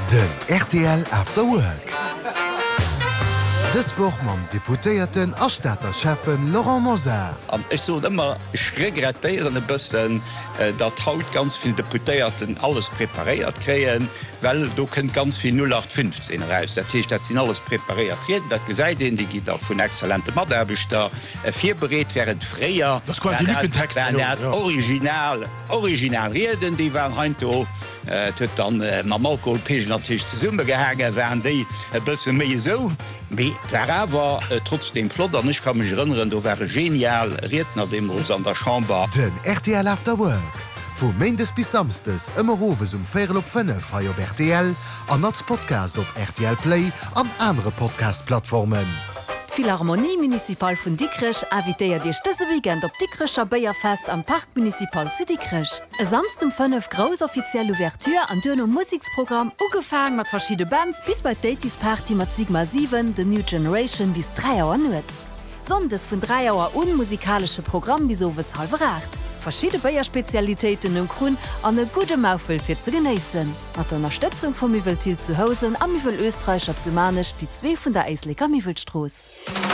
Den RTL After Work. Dës woch mam Deputéierten Erstatterchefen Laurent Moser. Ich so immer regrettieren bëssen, dat haut ganz viel Deputéierten alles prepariert kreien, well du könnt ganz viel 0815 raus. Dat heißt, dat sind alles prepariert. Dat gesäit den die Gitter vun exzellente Maderbeter fir bereet wären fréier. Das quasi Lückentext. Original Reden, die waren heimto dann ma Alkoholpegen natürlich ze Summe gehänge, wären déi bëssen méi so. War trotzdem flott an ich kann mich erinnern, du wäre genial Redner dem uns an der Chamber. Den RTL After Work. Vu Mendes bis samstes ëmmer Roves 4:5 feier op RTL, an als Podcast op RTL Play an andere Podcast-Plattformen. Philharmonie Municipal vun Dickrech avitéiert Dich dëse Weekend op Dickrecher Beierfest am Park Municipal zu Dickrech. E samst 5 gros offiziell Ouverture an dënner Musiksprogramm ugefang mat verschiedene Bands bis bei Daties Party mat Sigma 7, The New Generation bis 3 Auer Nuz. Sondes vun 3 Auer unmusikalsche Programm bis sowes halbracht. Verschiedene Beierspezialitäten im Grund an e gute Maufel fir ze geneessen. Mat der Unterstützung vom Miveltil zu Hause am Mivel Österreicher zu Manisch die 2 vun der Eislecker Mivelstraße.